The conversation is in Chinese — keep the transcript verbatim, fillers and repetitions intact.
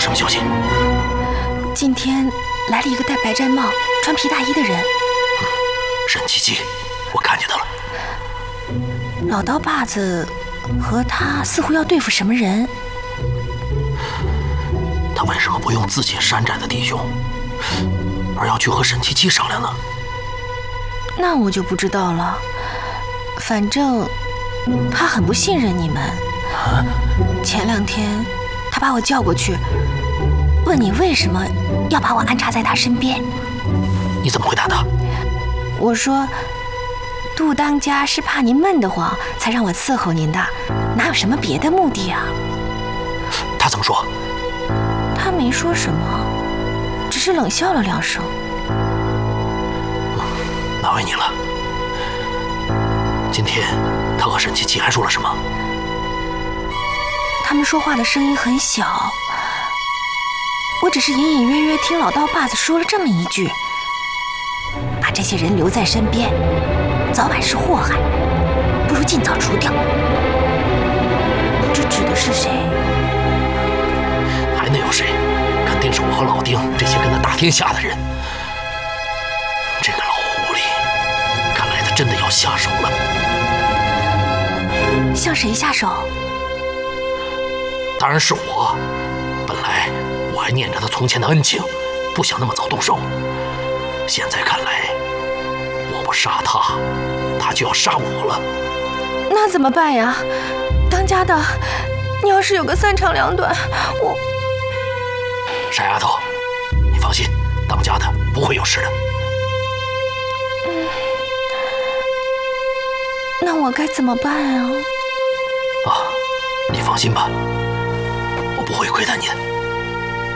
什么消息？ 今天来了一个戴白毡帽、穿皮大衣的人。 嗯，沈七七，我看见他了。 老刀把子和他似乎要对付什么人。 他为什么不用自己山寨的弟兄，而要去和沈七七商量呢？ 那我就不知道了。反正他很不信任你们。 啊？ 前两天他把我叫过去，问你为什么要把我安插在他身边。 你怎么回答他？ 我说，杜当家是怕您闷得慌，才让我伺候您的，哪有什么别的目的啊？ 他怎么说？ 他没说什么，只是冷笑了两声。 难为你了。今天他和沈七七还说了什么？ 他们说话的声音很小，我只是隐隐约约听老刀把子说了这么一句：把这些人留在身边，早晚是祸害，不如尽早除掉。不知指的是谁？ 还能有谁？肯定是我和老丁这些跟他打天下的人。这个老狐狸，看来他真的要下手了。 向谁下手？ 当然是我。本来我还念着他从前的恩情，不想那么早动手。现在看来，我不杀他，他就要杀我了。 那怎么办呀？当家的，你要是有个三长两短，我…… 傻丫头，你放心，当家的不会有事的。 嗯，那我该怎么办啊？ 啊，你放心吧，我不会亏待你的。